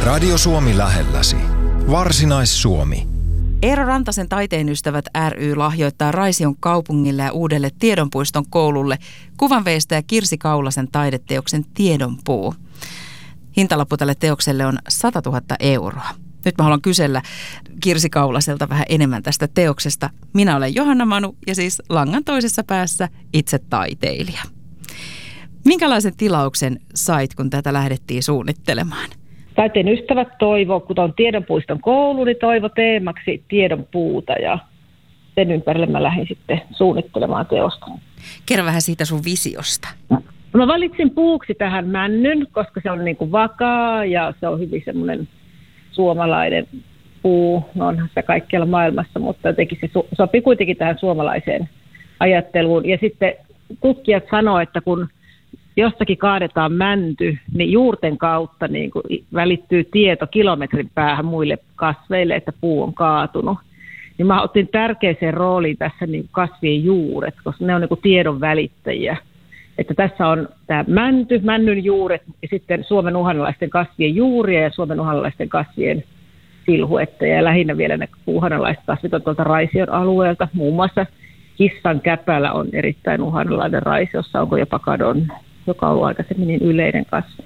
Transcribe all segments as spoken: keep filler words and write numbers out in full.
Radio Suomi lähelläsi. Varsinais-Suomi. Eero Rantasen Taiteen ystävät ry lahjoittaa Raision kaupungille ja uudelle Tiedonpuiston koululle kuvanveistäjä Kirsi Kaulasen taideteoksen Tiedonpuu. Hintalappu tälle teokselle on sata tuhatta euroa. Nyt mä haluan kysellä Kirsi Kaulaselta vähän enemmän tästä teoksesta. Minä olen Johanna Manu ja siis langan toisessa päässä itse taiteilija. Minkälaisen tilauksen sait, kun tätä lähdettiin suunnittelemaan? Taiteen ystävät toivoo, kun on Tiedonpuiston koulu, niin toivo teemaksi Tiedonpuuta ja sen ympärille mä lähdin sitten suunnittelemaan teosta. Kerro vähän siitä sun visiosta. Mä valitsin puuksi tähän männyn, koska se on niin kuin vakaa ja se on hyvin semmoinen suomalainen puu. No onhan se kaikkialla maailmassa, mutta jotenkin se sopii kuitenkin tähän suomalaiseen ajatteluun. Ja sitten tutkijat sanoo, että kun jostakin kaadetaan mänty, niin juurten kautta niin kuin välittyy tieto kilometrin päähän muille kasveille, että puu on kaatunut. Niin mä otin tärkeäseen rooliin tässä niin kuin kasvien juuret, koska ne on niin kuin tiedon välittäjiä. Että tässä on tämä mänty, männyn juuret ja sitten Suomen uhanalaisten kasvien juuria ja Suomen uhanalaisten kasvien silhuetteja. Ja lähinnä vielä ne uhanalaiset kasvit on tuolta Raision alueelta. Muun muassa kissan käpälä on erittäin uhanalainen Raisiossa, onko jopa kadonnut, joka on ollut aikaisemmin niin yleinen kasvi.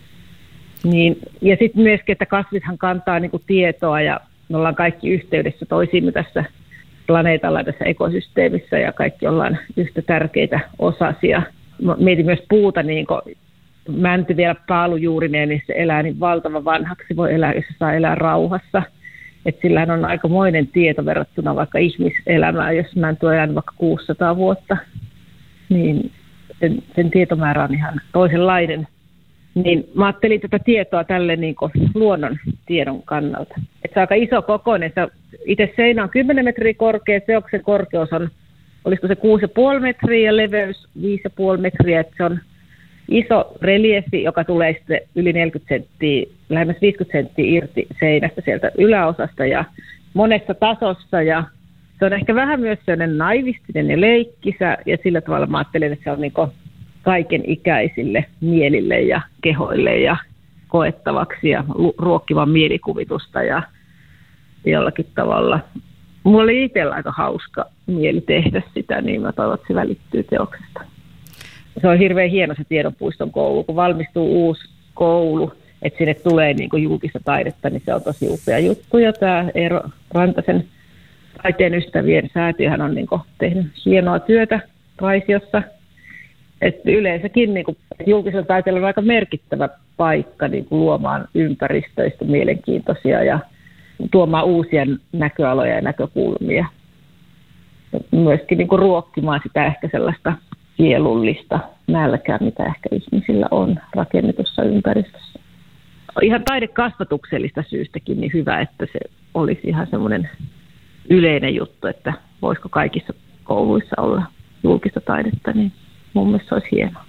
Niin, ja sitten myöskin, että kasvithan kantaa niin kuin tietoa ja me ollaan kaikki yhteydessä toisiimme tässä planeetalla, tässä ekosysteemissä ja kaikki ollaan yhtä tärkeitä osasia. Mietin myös puuta, niin kuin mänty vielä paalujuurineen, niin se elää niin valtavan vanhaksi, voi elää, jos se saa elää rauhassa. Että sillähän on aikamoinen tieto verrattuna vaikka ihmiselämään, jos mänty on elänyt vaikka kuusisataa vuotta, niin sen, sen tietomäärä on ihan toisenlainen. Niin mä ajattelin tätä tietoa tälle niin kuin luonnon tiedon kannalta. Että se on aika iso kokoinen. Itse seinä on kymmenen metriä korkea, teoksen korkeus on, olisiko se kuusi pilkku viisi metriä ja leveys viisi pilkku viisi metriä. Että se on iso reliefi, joka tulee sitten yli neljäkymmentä senttiä, lähemmäs viisikymmentä senttiä irti seinästä sieltä yläosasta ja monessa tasossa. Ja se on ehkä vähän myös sellainen naivistinen ja leikkisä ja sillä tavalla mä ajattelen, että se on niin kuin kaiken ikäisille mielille ja kehoille ja koettavaksi ja ruokkivan mielikuvitusta ja jollakin tavalla. Mulla oli itsellä aika hauska mieli tehdä sitä, niin mä toivon, että se välittyy teoksesta. Se on hirveän hieno se Tiedonpuiston koulu, kun valmistuu uusi koulu, että sinne tulee niin kuin julkista taidetta, niin se on tosi upea juttu. Ja tämä Eero Rantasen Taiteen ystävien säätiöhän on niin kuin tehnyt hienoa työtä Raisiossa. Että yleensäkin niin kuin, julkisella taiteella on aika merkittävä paikka niin kuin luomaan ympäristöistä mielenkiintoisia ja tuomaan uusia näköaloja ja näkökulmia. Ja myöskin niin kuin ruokkimaan sitä ehkä sellaista sielullista nälkää, mitä ehkä ihmisillä on rakennetussa ympäristössä. Ihan taidekasvatuksellista syystäkin niin hyvä, että se olisi ihan semmoinen yleinen juttu, että voisiko kaikissa kouluissa olla julkista taidetta, niin mun mielestä se olisi hienoa.